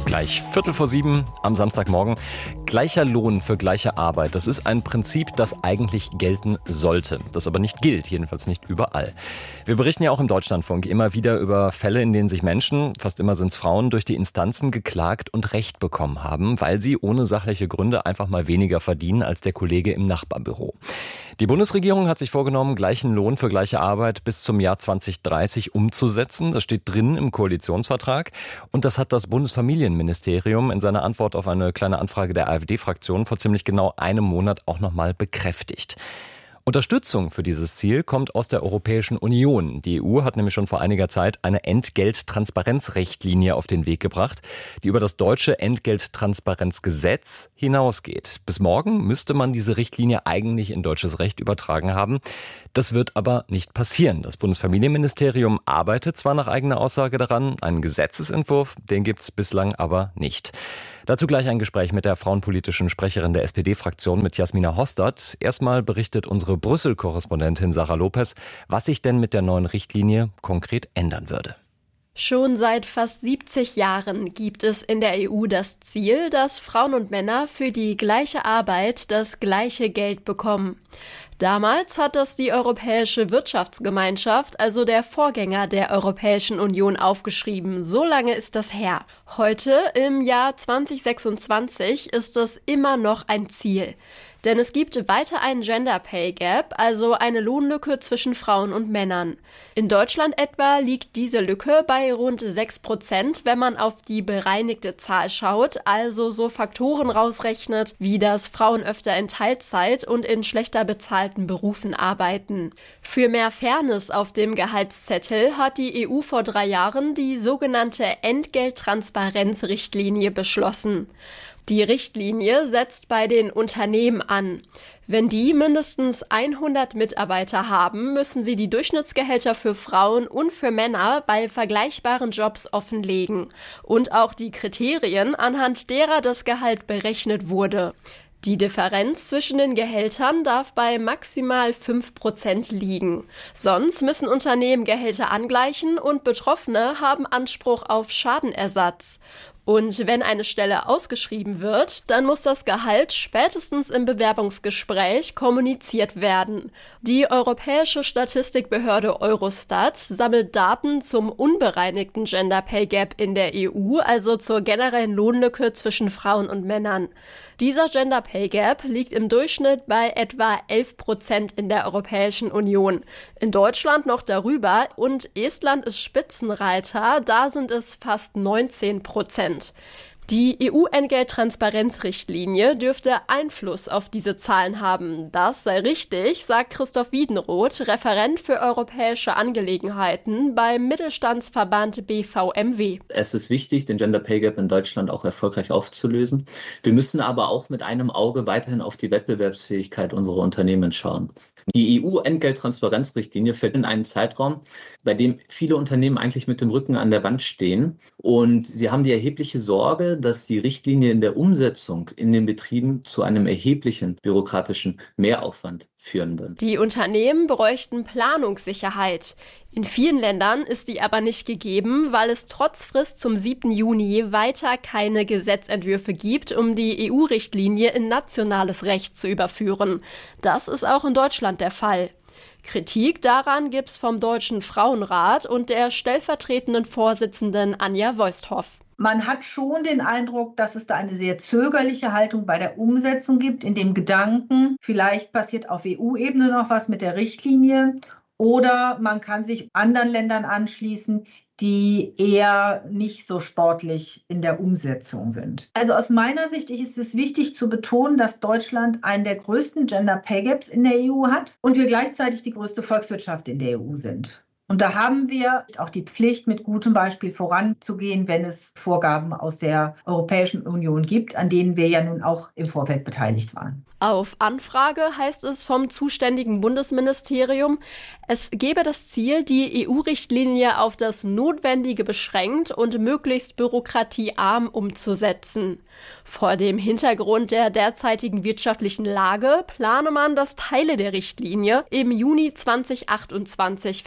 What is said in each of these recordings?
Gleich 6:45 am Samstagmorgen. Gleicher Lohn für gleiche Arbeit. Das ist ein Prinzip, das eigentlich gelten sollte. Das aber nicht gilt, jedenfalls nicht überall. Wir berichten ja auch im Deutschlandfunk immer wieder über Fälle, in denen sich Menschen, fast immer sind es Frauen, durch die Instanzen geklagt und Recht bekommen haben, weil sie ohne sachliche Gründe einfach mal weniger verdienen als der Kollege im Nachbarbüro. Die Bundesregierung hat sich vorgenommen, gleichen Lohn für gleiche Arbeit bis zum Jahr 2030 umzusetzen. Das steht drin im Koalitionsvertrag. Und das hat das Bundesfamilienministerium in seiner Antwort auf eine kleine Anfrage der AfD-Fraktion vor ziemlich genau einem Monat auch nochmal bekräftigt. Unterstützung für dieses Ziel kommt aus der Europäischen Union. Die EU hat nämlich schon vor einiger Zeit eine Entgelttransparenzrichtlinie auf den Weg gebracht, die über das deutsche Entgelttransparenzgesetz hinausgeht. Bis morgen müsste man diese Richtlinie eigentlich in deutsches Recht übertragen haben. Das wird aber nicht passieren. Das Bundesfamilienministerium arbeitet zwar nach eigener Aussage daran, einen Gesetzesentwurf, den gibt's bislang aber nicht. Dazu gleich ein Gespräch mit der frauenpolitischen Sprecherin der SPD-Fraktion, mit Jasmina Hostert. Erstmal berichtet unsere Brüssel-Korrespondentin Sarah Lopez, was sich denn mit der neuen Richtlinie konkret ändern würde. Schon seit fast 70 Jahren gibt es in der EU das Ziel, dass Frauen und Männer für die gleiche Arbeit das gleiche Geld bekommen. Damals hat das die Europäische Wirtschaftsgemeinschaft, also der Vorgänger der Europäischen Union, aufgeschrieben. So lange ist das her. Heute, im Jahr 2026, ist das immer noch ein Ziel. Denn es gibt weiter einen Gender Pay Gap, also eine Lohnlücke zwischen Frauen und Männern. In Deutschland etwa liegt diese Lücke bei rund 6%, wenn man auf die bereinigte Zahl schaut, also so Faktoren rausrechnet, wie dass Frauen öfter in Teilzeit und in schlechter bezahlten Berufen arbeiten. Für mehr Fairness auf dem Gehaltszettel hat die EU vor 3 Jahren die sogenannte Entgelttransparenzrichtlinie beschlossen. Die Richtlinie setzt bei den Unternehmen an. Wenn die mindestens 100 Mitarbeiter haben, müssen sie die Durchschnittsgehälter für Frauen und für Männer bei vergleichbaren Jobs offenlegen und auch die Kriterien, anhand derer das Gehalt berechnet wurde. Die Differenz zwischen den Gehältern darf bei maximal 5% liegen. Sonst müssen Unternehmen Gehälter angleichen und Betroffene haben Anspruch auf Schadenersatz. Und wenn eine Stelle ausgeschrieben wird, dann muss das Gehalt spätestens im Bewerbungsgespräch kommuniziert werden. Die Europäische Statistikbehörde Eurostat sammelt Daten zum unbereinigten Gender Pay Gap in der EU, also zur generellen Lohnlücke zwischen Frauen und Männern. Dieser Gender Pay Gap liegt im Durchschnitt bei etwa 11% in der Europäischen Union. In Deutschland noch darüber und Estland ist Spitzenreiter, da sind es fast 19%. Die EU-Entgelttransparenzrichtlinie dürfte Einfluss auf diese Zahlen haben. Das sei richtig, sagt Christoph Wiedenroth, Referent für europäische Angelegenheiten beim Mittelstandsverband BVMW. Es ist wichtig, den Gender Pay Gap in Deutschland auch erfolgreich aufzulösen. Wir müssen aber auch mit einem Auge weiterhin auf die Wettbewerbsfähigkeit unserer Unternehmen schauen. Die EU-Entgelttransparenzrichtlinie fällt in einen Zeitraum, bei dem viele Unternehmen eigentlich mit dem Rücken an der Wand stehen. Und sie haben die erhebliche Sorge, dass die Richtlinie in der Umsetzung in den Betrieben zu einem erheblichen bürokratischen Mehraufwand führen wird. Die Unternehmen bräuchten Planungssicherheit. In vielen Ländern ist die aber nicht gegeben, weil es trotz Frist zum 7. Juni weiter keine Gesetzentwürfe gibt, um die EU-Richtlinie in nationales Recht zu überführen. Das ist auch in Deutschland der Fall. Kritik daran gibt's vom Deutschen Frauenrat und der stellvertretenden Vorsitzenden Anja Voisthoff. Man hat schon den Eindruck, dass es da eine sehr zögerliche Haltung bei der Umsetzung gibt, in dem Gedanken, vielleicht passiert auf EU-Ebene noch was mit der Richtlinie oder man kann sich anderen Ländern anschließen, die eher nicht so sportlich in der Umsetzung sind. Also aus meiner Sicht ist es wichtig zu betonen, dass Deutschland einen der größten Gender Pay Gaps in der EU hat und wir gleichzeitig die größte Volkswirtschaft in der EU sind. Und da haben wir auch die Pflicht, mit gutem Beispiel voranzugehen, wenn es Vorgaben aus der Europäischen Union gibt, an denen wir ja nun auch im Vorfeld beteiligt waren. Auf Anfrage heißt es vom zuständigen Bundesministerium, es gebe das Ziel, die EU-Richtlinie auf das Notwendige beschränkt und möglichst bürokratiearm umzusetzen. Vor dem Hintergrund der derzeitigen wirtschaftlichen Lage plane man, dass Teile der Richtlinie im Juni 2028 fällig werden.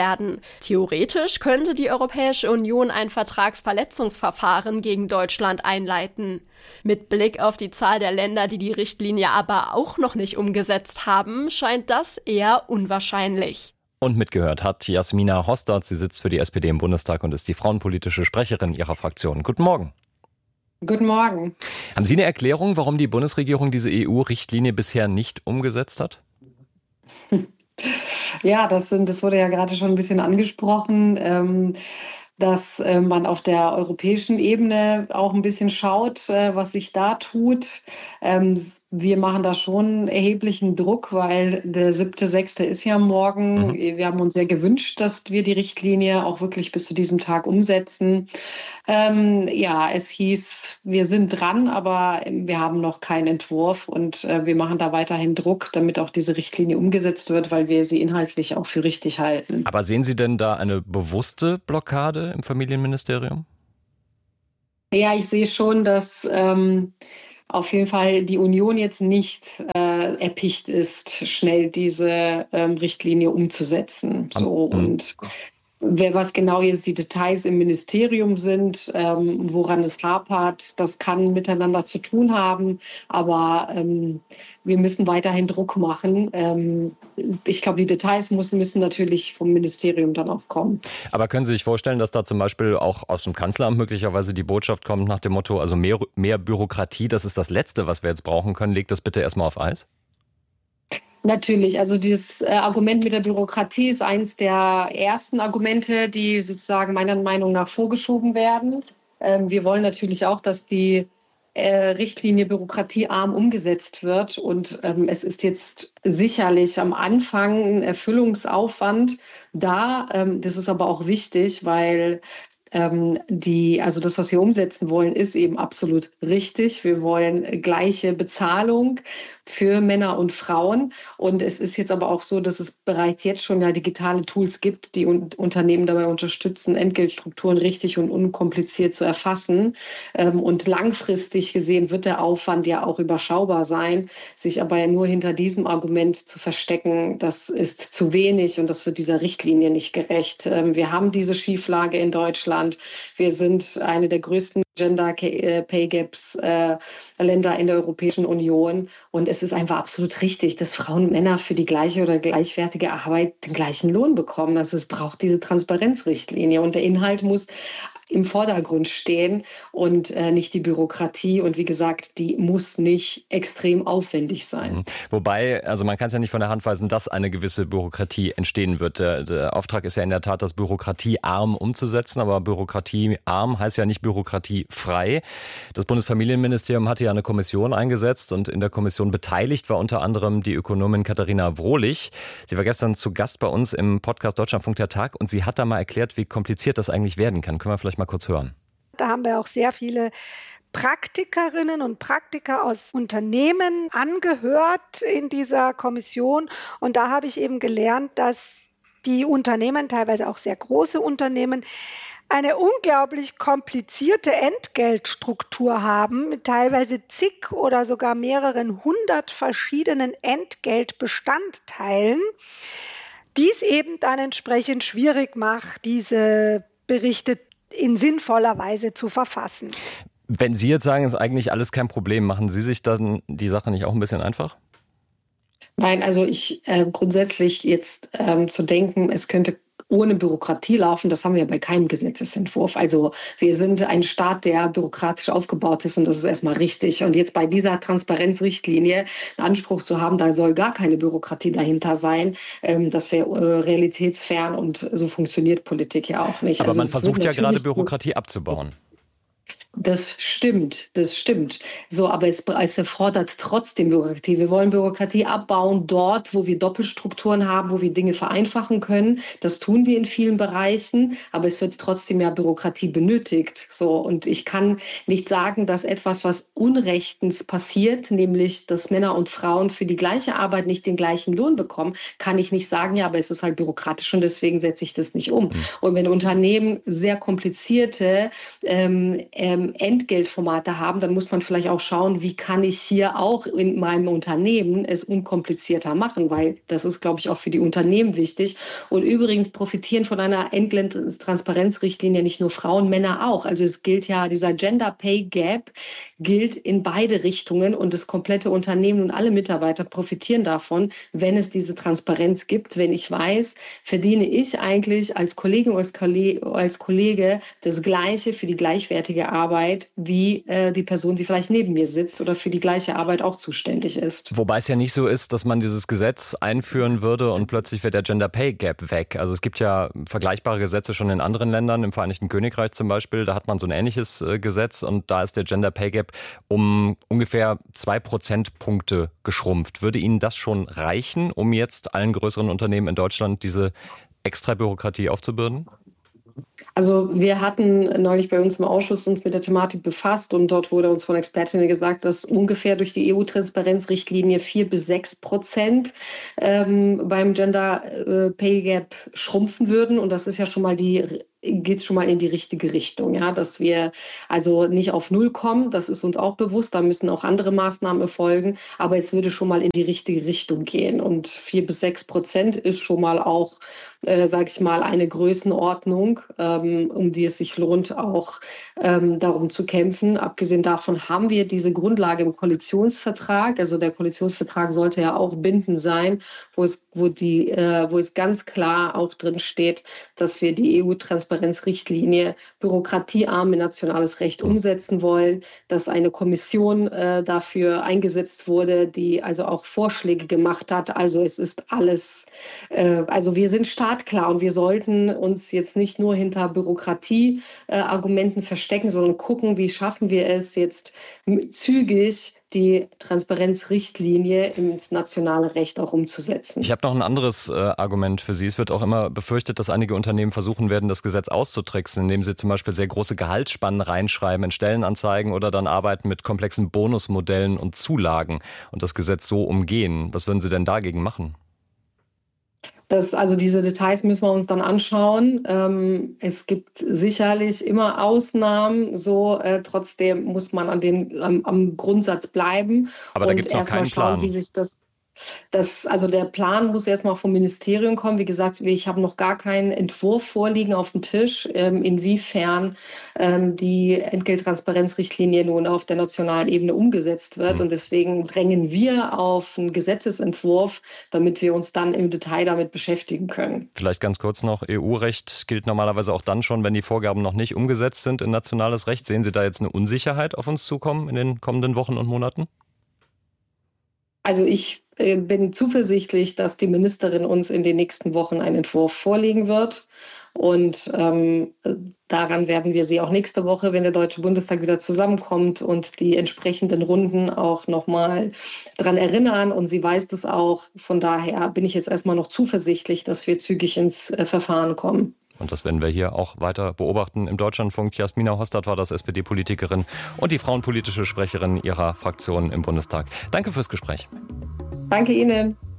werden. Theoretisch könnte die Europäische Union ein Vertragsverletzungsverfahren gegen Deutschland einleiten. Mit Blick auf die Zahl der Länder, die die Richtlinie aber auch noch nicht umgesetzt haben, scheint das eher unwahrscheinlich. Und mitgehört hat Jasmina Hostert. Sie sitzt für die SPD im Bundestag und ist die frauenpolitische Sprecherin ihrer Fraktion. Guten Morgen. Guten Morgen. Haben Sie eine Erklärung, warum die Bundesregierung diese EU-Richtlinie bisher nicht umgesetzt hat? Ja, das wurde ja gerade schon ein bisschen angesprochen, dass man auf der europäischen Ebene auch ein bisschen schaut, was sich da tut. Wir machen da schon erheblichen Druck, weil der 7.6. ist ja morgen. Wir haben uns sehr gewünscht, dass wir die Richtlinie auch wirklich bis zu diesem Tag umsetzen. Es hieß, wir sind dran, aber wir haben noch keinen Entwurf und wir machen da weiterhin Druck, damit auch diese Richtlinie umgesetzt wird, weil wir sie inhaltlich auch für richtig halten. Aber sehen Sie denn da eine bewusste Blockade im Familienministerium? Ja, ich sehe schon, dass auf jeden Fall die Union jetzt nicht erpicht ist, schnell diese Richtlinie umzusetzen. Und was genau jetzt die Details im Ministerium sind, woran es hapert, das kann miteinander zu tun haben. Aber wir müssen weiterhin Druck machen. Ich glaube, die Details müssen natürlich vom Ministerium dann auch kommen. Aber können Sie sich vorstellen, dass da zum Beispiel auch aus dem Kanzleramt möglicherweise die Botschaft kommt nach dem Motto, also mehr Bürokratie, das ist das Letzte, was wir jetzt brauchen können, legt das bitte erstmal auf Eis? Natürlich, also dieses Argument mit der Bürokratie ist eines der ersten Argumente, die sozusagen meiner Meinung nach vorgeschoben werden. Wir wollen natürlich auch, dass die Richtlinie bürokratiearm umgesetzt wird. Und es ist jetzt sicherlich am Anfang ein Erfüllungsaufwand da. Das ist aber auch wichtig, weil das, was wir umsetzen wollen, ist eben absolut richtig. Wir wollen gleiche Bezahlung für Männer und Frauen. Und es ist jetzt aber auch so, dass es bereits jetzt schon ja digitale Tools gibt, die Unternehmen dabei unterstützen, Entgeltstrukturen richtig und unkompliziert zu erfassen. Und langfristig gesehen wird der Aufwand ja auch überschaubar sein. Sich aber ja nur hinter diesem Argument zu verstecken, das ist zu wenig und das wird dieser Richtlinie nicht gerecht. Wir haben diese Schieflage in Deutschland. Wir sind eine der größten Gender Pay Gaps Länder in der Europäischen Union. Und es ist einfach absolut richtig, dass Frauen und Männer für die gleiche oder gleichwertige Arbeit den gleichen Lohn bekommen. Also es braucht diese Transparenzrichtlinie und der Inhalt muss im Vordergrund stehen und nicht die Bürokratie. Und wie gesagt, die muss nicht extrem aufwendig sein. Wobei, also man kann es ja nicht von der Hand weisen, dass eine gewisse Bürokratie entstehen wird. Der Auftrag ist ja in der Tat, das bürokratiearm umzusetzen, aber bürokratiearm heißt ja nicht bürokratiefrei. Das Bundesfamilienministerium hatte ja eine Kommission eingesetzt und in der Kommission beteiligt war unter anderem die Ökonomin Katharina Wrohlich. Sie war gestern zu Gast bei uns im Podcast Deutschlandfunk der Tag und sie hat da mal erklärt, wie kompliziert das eigentlich werden kann. Können wir vielleicht mal kurz hören. Da haben wir auch sehr viele Praktikerinnen und Praktiker aus Unternehmen angehört in dieser Kommission. Und da habe ich eben gelernt, dass die Unternehmen, teilweise auch sehr große Unternehmen, eine unglaublich komplizierte Entgeltstruktur haben, mit teilweise zig oder sogar mehreren hundert verschiedenen Entgeltbestandteilen, die es eben dann entsprechend schwierig macht, diese Berichte in sinnvoller Weise zu verfassen. Wenn Sie jetzt sagen, ist eigentlich alles kein Problem, machen Sie sich dann die Sache nicht auch ein bisschen einfach? Nein, also ich grundsätzlich jetzt zu denken, es könnte ohne Bürokratie laufen, das haben wir bei keinem Gesetzesentwurf. Also wir sind ein Staat, der bürokratisch aufgebaut ist und das ist erstmal richtig. Und jetzt bei dieser Transparenzrichtlinie einen Anspruch zu haben, da soll gar keine Bürokratie dahinter sein, das wäre realitätsfern und so funktioniert Politik ja auch nicht. Aber man versucht ja gerade Bürokratie abzubauen. Das stimmt. So, aber es erfordert trotzdem Bürokratie. Wir wollen Bürokratie abbauen dort, wo wir Doppelstrukturen haben, wo wir Dinge vereinfachen können. Das tun wir in vielen Bereichen, aber es wird trotzdem ja Bürokratie benötigt. So, und ich kann nicht sagen, dass etwas, was unrechtens passiert, nämlich, dass Männer und Frauen für die gleiche Arbeit nicht den gleichen Lohn bekommen, kann ich nicht sagen, ja, aber es ist halt bürokratisch und deswegen setze ich das nicht um. Und wenn Unternehmen sehr komplizierte Entgeltformate haben, dann muss man vielleicht auch schauen, wie kann ich hier auch in meinem Unternehmen es unkomplizierter machen, weil das ist, glaube ich, auch für die Unternehmen wichtig. Und übrigens profitieren von einer Entgelttransparenzrichtlinie nicht nur Frauen, Männer auch. Also es gilt ja, dieser Gender Pay Gap gilt in beide Richtungen und das komplette Unternehmen und alle Mitarbeiter profitieren davon, wenn es diese Transparenz gibt, wenn ich weiß, verdiene ich eigentlich als Kollegin oder als Kollege das Gleiche für die gleichwertige Arbeit wie die Person, die vielleicht neben mir sitzt oder für die gleiche Arbeit auch zuständig ist. Wobei es ja nicht so ist, dass man dieses Gesetz einführen würde und plötzlich wird der Gender Pay Gap weg. Also es gibt ja vergleichbare Gesetze schon in anderen Ländern, im Vereinigten Königreich zum Beispiel, da hat man so ein ähnliches Gesetz und da ist der Gender Pay Gap um ungefähr 2 Prozentpunkte geschrumpft. Würde Ihnen das schon reichen, um jetzt allen größeren Unternehmen in Deutschland diese extra Bürokratie aufzubürden? Also wir hatten neulich bei uns im Ausschuss uns mit der Thematik befasst und dort wurde uns von Expertinnen gesagt, dass ungefähr durch die EU-Transparenzrichtlinie 4-6% beim Gender Pay Gap schrumpfen würden und das ist ja schon mal geht schon mal in die richtige Richtung, ja, dass wir also nicht auf Null kommen, das ist uns auch bewusst, da müssen auch andere Maßnahmen erfolgen, aber es würde schon mal in die richtige Richtung gehen und 4-6% ist schon mal auch, sage ich mal, eine Größenordnung, um die es sich lohnt, auch darum zu kämpfen. Abgesehen davon haben wir diese Grundlage im Koalitionsvertrag, also der Koalitionsvertrag sollte ja auch bindend sein, wo es ganz klar auch drin steht, dass wir die EU-Transparenzrichtlinie bürokratiearm in nationales Recht umsetzen wollen, dass eine Kommission dafür eingesetzt wurde, die also auch Vorschläge gemacht hat. Also es ist alles, also wir sind startklar und wir sollten uns jetzt nicht nur hinter Bürokratieargumenten verstecken, sondern gucken, wie schaffen wir es jetzt zügig, die Transparenzrichtlinie ins nationale Recht auch umzusetzen. Ich habe noch ein anderes Argument für Sie. Es wird auch immer befürchtet, dass einige Unternehmen versuchen werden, das Gesetz auszutricksen, indem sie zum Beispiel sehr große Gehaltsspannen reinschreiben in Stellenanzeigen oder dann arbeiten mit komplexen Bonusmodellen und Zulagen und das Gesetz so umgehen. Was würden Sie denn dagegen machen? Also diese Details müssen wir uns dann anschauen. Es gibt sicherlich immer Ausnahmen, trotzdem muss man am Grundsatz bleiben. Aber da gibt es noch keinen Plan. Wie sich also der Plan muss erstmal vom Ministerium kommen. Wie gesagt, ich habe noch gar keinen Entwurf vorliegen auf dem Tisch, inwiefern die Entgelttransparenzrichtlinie nun auf der nationalen Ebene umgesetzt wird. Und deswegen drängen wir auf einen Gesetzesentwurf, damit wir uns dann im Detail damit beschäftigen können. Vielleicht ganz kurz noch, EU-Recht gilt normalerweise auch dann schon, wenn die Vorgaben noch nicht umgesetzt sind in nationales Recht. Sehen Sie da jetzt eine Unsicherheit auf uns zukommen in den kommenden Wochen und Monaten? Also ich bin zuversichtlich, dass die Ministerin uns in den nächsten Wochen einen Entwurf vorlegen wird. Und daran werden wir sie auch nächste Woche, wenn der Deutsche Bundestag wieder zusammenkommt und die entsprechenden Runden auch nochmal dran erinnern. Und sie weiß das auch. Von daher bin ich jetzt erstmal noch zuversichtlich, dass wir zügig ins Verfahren kommen. Und das werden wir hier auch weiter beobachten. Im Deutschlandfunk Jasmina Hostad war das, SPD-Politikerin und die frauenpolitische Sprecherin ihrer Fraktion im Bundestag. Danke fürs Gespräch. Danke Ihnen.